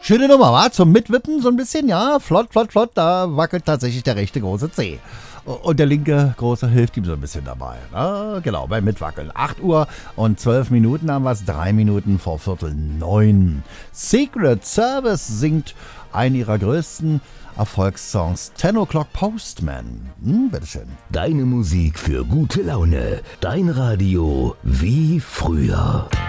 Schöne Nummer, wa? Zum Mitwippen so ein bisschen, ja. Flott, flott, flott. Da wackelt tatsächlich der rechte große Zeh. Und der linke große hilft ihm so ein bisschen dabei. Genau, beim Mitwackeln. 8 Uhr und 12 Minuten haben wir es. 3 Minuten vor 8:45. Secret Service singt einen ihrer größten Erfolgssongs, 10 O'Clock Postman. Bitteschön. Deine Musik für gute Laune. Dein Radio wie früher.